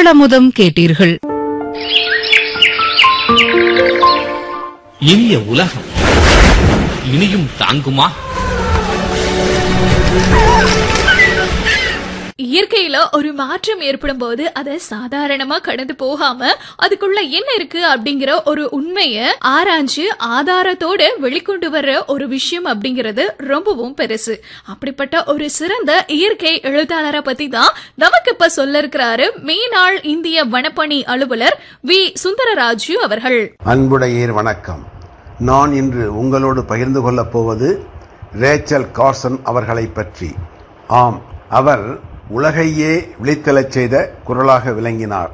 குரலமுதம் கேட்டீர்கள். இனிய உலகம் இனியும் தாங்குமா? இயற்கையில ஒரு மாற்றம் ஏற்படும் போது அதை சாதாரணமா கடந்து போகாம அதுக்குள்ள என்ன இருக்கு அப்படிங்கிற ஒரு உண்மைய ஆராய்ஞ்சு ஆதாரத்தோட வெளிக்கொண்டு வர்ற ஒரு விஷயம் அப்படிங்கிறது ரொம்பவும் பெருசு. அப்படிப்பட்ட ஒரு சிறந்த இயற்கை எழுத்தாளரை பத்தி தான் நமக்கு இப்ப சொல்ல இருக்கிறாரு மேனாள் இந்திய வனப்பணி அலுவலர் வி சுந்தரராஜு அவர்கள். அன்புடையீர் வணக்கம். நான் இன்று உங்களோடு பகிர்ந்து கொள்ளப் போவது ரேச்சல் கார்சன் அவர்களை பற்றி. ஆம், அவர் உலகையே விழித்தெழச் செய்த குரலாக விளங்கினார்.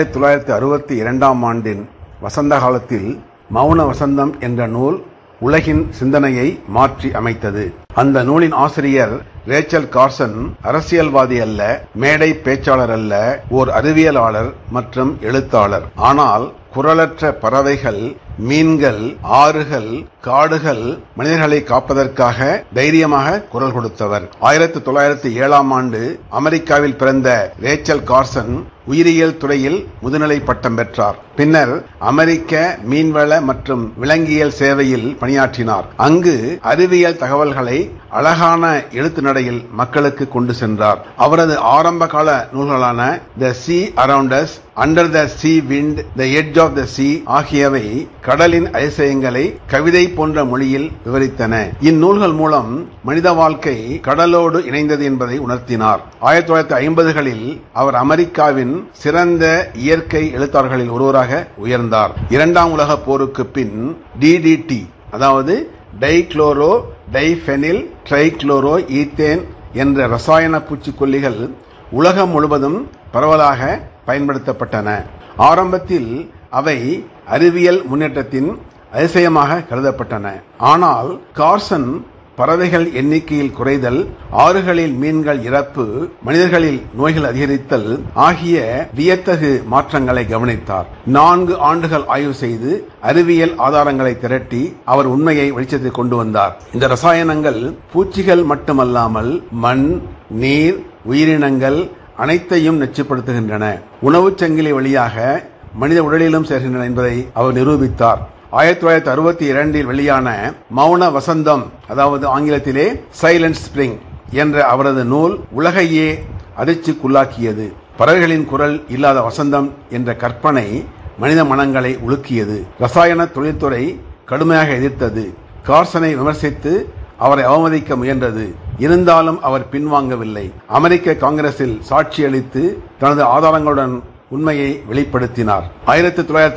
1962ஆம் ஆண்டின் வசந்த காலத்தில் மௌன வசந்தம் என்ற நூல் உலகின் சிந்தனையை மாற்றி அமைத்தது. அந்த நூலின் ஆசிரியர் ரேச்சல் கார்சன் அரசியல்வாதி அல்ல, மேடை பேச்சாளர் அல்ல, ஓர் அறிவியலாளர் மற்றும் எழுத்தாளர். ஆனால் குரலற்ற பறவைகள், மீன்கள், ஆறுகள், காடுகள், மனிதர்களை காப்பதற்காக தைரியமாக குரல் கொடுத்தவர். 1907ஆம் ஆண்டு அமெரிக்காவில் பிறந்த ரேச்சல் கார்சன் உயிரியல் துறையில் முதுநிலை பட்டம் பெற்றார். பின்னர் அமெரிக்க மீன்வள மற்றும் விலங்கியல் சேவையில் பணியாற்றினார். அங்கு அறிவியல் தகவல்களை அழகான எழுத்து நடையில் மக்களுக்கு கொண்டு சென்றார். அவரது ஆரம்ப கால நூல்களான தி சீ around us, under the sea wind, the edge of the சீ ஆகியவை கடலின் அதிசயங்களை கவிதை போன்ற மொழியில் விவரித்தன. இந்நூல்கள் மூலம் மனித வாழ்க்கை கடலோடு இணைந்தது என்பதை உணர்த்தினார். 1950களில் அவர் அமெரிக்காவின் சிறந்த இயற்கை எழுத்தாளர்களில் ஒருவராக உயர்ந்தார். இரண்டாம் உலக போருக்கு பின் DDT, அதாவது டைக்ளோரோ டைபெனில் ட்ரைக்ளோரோ ஈத்தேன் என்ற ரசாயன பூச்சிக்கொல்லிகள் உலகம் முழுவதும் பரவலாக பயன்படுத்தப்பட்டன. ஆரம்பத்தில் அவை அறிவியல் முன்னேற்றத்தின் அதிசயமாக கருதப்பட்டன. ஆனால் கார்சன் பறவைகள் எண்ணிக்கையில் குறைதல், ஆறுகளில் மீன்கள் இறப்பு, மனிதர்களில் நோய்கள் அதிகரித்தல் ஆகிய வியத்தகு மாற்றங்களை கவனித்தார். 4 ஆண்டுகள் ஆய்வு செய்து அறிவியல் ஆதாரங்களை திரட்டி அவர் உண்மையை வெளிச்சத்தை கொண்டு வந்தார். இந்த ரசாயனங்கள் பூச்சிகள் மட்டுமல்லாமல் மண், நீர், உயிரினங்கள் அனைத்தையும் நச்சுப்படுத்துகின்றன. உணவுச் சங்கிலி வழியாக மனித உடலிலும் சேர்கின்றன என்பதை அவர் நிரூபித்தார். 1962இல் வெளியான மௌன வசந்தம், அதாவது ஆங்கிலத்திலே சைலண்ட் ஸ்பிரிங் என்ற அவரது நூல் உலகையே அதிர்ச்சிக்குள்ளாக்கியது. பறவைகளின் குரல் இல்லாத வசந்தம் என்ற கற்பனை மனித மனங்களை உலுக்கியது. ரசாயன தொழில்துறை கடுமையாக எதிர்த்தது. கார்சனை விமர்சித்து அவரை அவமதிக்க முயன்றது. இருந்தாலும் அவர் பின்வாங்கவில்லை. அமெரிக்க காங்கிரஸில் சாட்சியளித்து தனது ஆதாரங்களுடன் உண்மையை வெளிப்படுத்தினார்.